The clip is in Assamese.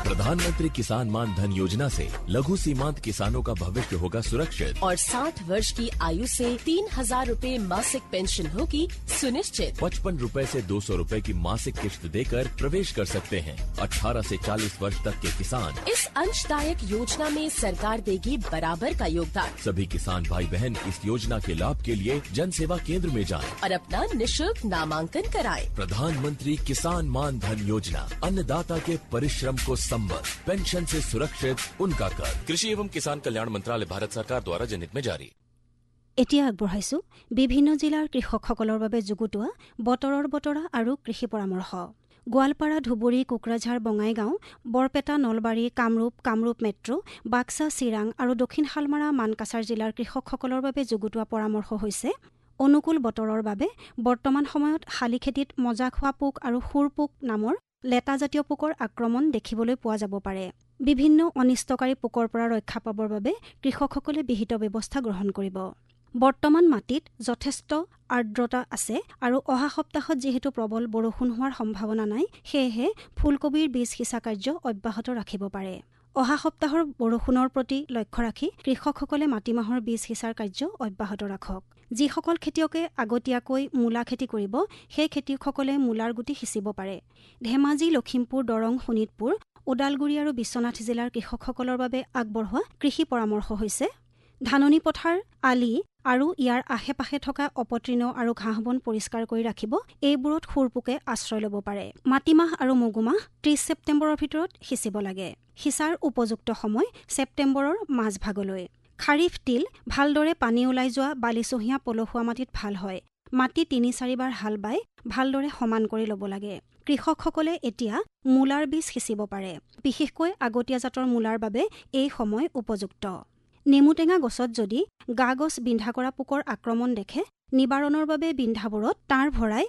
प्रधानमंत्री किसान मान धन योजना से लघु सीमांत किसानों का भविष्य होगा सुरक्षित और 60 वर्ष की आयु से 3,000 रूपए मासिक पेंशन होगी सुनिश्चित। 55 रूपए से 200 रूपए की मासिक किश्त देकर प्रवेश कर सकते हैं। 18 से 40 वर्ष तक के किसान इस अंशदायक योजना में सरकार देगी बराबर का योगदान। सभी किसान भाई बहन इस योजना के लाभ के लिए जन सेवा केंद्र में जाएं और अपना निःशुल्क नामांकन कराएं। प्रधानमंत्री किसान मान धन योजना, अन्नदाता के परिश्रम को संबल, पेंशन से सुरक्षित उनका कर। कृषि एवं किसान कल्याण मंत्रालय, भारत सरकार द्वारा जनहित में जारी। এতিয়া আগবঢ়াইছো বিভিন্ন জিলাৰ কৃষকসকলৰ বাবে যুগুতোৱা বতৰৰ বতৰা আৰু কৃষি পৰামৰ্শ। গোৱালপাৰা, ধুবুৰী, কোকৰাঝাৰ, বঙাইগাঁও, বৰপেটা, নলবাৰী, কামৰূপ মেট্ৰো, বাক্সা, চিৰাং আৰু দক্ষিণ শালমাৰা, মানকাছাৰ জিলাৰ কৃষকসকলৰ বাবে যুগুতোৱা পৰামৰ্শ হৈছে অনুকূল বতৰৰ বাবে বৰ্তমান সময়ত শালি খেতিত মজা খোৱা পোক আৰু সুৰ পোক নামৰ লেটাজাতীয় পোকৰ আক্ৰমণ দেখিবলৈ পোৱা যাব পাৰে। বিভিন্ন অনিষ্টকাৰী পোকৰ পৰা ৰক্ষা পাবৰ বাবে কৃষকসকলে বিহিত ব্যৱস্থা গ্ৰহণ কৰিব। বৰ্তমান মাটিত যথেষ্ট আৰ্দ্ৰতা আছে আৰু অহা সপ্তাহত যিহেতু প্ৰবল বৰষুণ হোৱাৰ সম্ভাৱনা নাই, সেয়েহে ফুলকবিৰ বীজ সিঁচা কাৰ্য অব্যাহত ৰাখিব পাৰে। অহা সপ্তাহৰ বৰষুণৰ প্ৰতি লক্ষ্য ৰাখি কৃষকসকলে মাটিমাহৰ বীজ সিঁচাৰ কাৰ্য অব্যাহত ৰাখক। যিসকল খেতিয়কে আগতীয়াকৈ মূলা খেতি কৰিব, সেই খেতিয়কসকলে মূলাৰ গুটি সিঁচিব পাৰে। ধেমাজি, লখিমপুৰ, দৰং, শোণিতপুৰ, ওদালগুৰি আৰু বিশ্বনাথ জিলাৰ কৃষকসকলৰ বাবে আগবঢ়োৱা কৃষি পৰামৰ্শ হৈছে ধাননি পথাৰ, আলি আৰু ইয়াৰ আশে পাশে থকা অপতৃণ আৰু ঘাঁহ বন পৰিষ্কাৰ কৰি ৰাখিব। এইবোৰত সুৰপোকে আশ্ৰয় ল'ব পাৰে। মাটিমাহ আৰু মগুমাহ 30 ছেপ্টেম্বৰৰ ভিতৰত সিঁচিব লাগে। সিঁচাৰ উপযুক্ত সময় ছেপ্টেম্বৰৰ মাজভাগলৈ। খাৰিফ তিল ভালদৰে পানী ওলাই যোৱা বালিচহীয়া পলসুৱা মাটিত ভাল হয়। মাটি 3-4 বাৰ হাল বাই ভালদৰে সমান কৰি ল'ব লাগে। কৃষকসকলে এতিয়া মূলাৰ বীজ সিঁচিব পাৰে। বিশেষকৈ আগতীয়া জাতৰ মূলাৰ বাবে এই সময় উপযুক্ত। নেমুটেঙা গছত যদি গা গছ বিন্ধা কৰা পোকৰ আক্ৰমণ দেখে, নিবাৰণৰ বাবে বিন্ধাবোৰত তাঁৰ ভৰাই